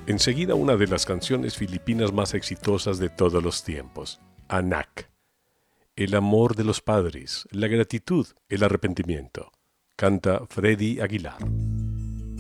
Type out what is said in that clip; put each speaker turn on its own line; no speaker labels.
Enseguida una de las canciones filipinas más exitosas de todos los tiempos, Anak. El amor de los padres, la gratitud, el arrepentimiento. Canta Freddy Aguilar.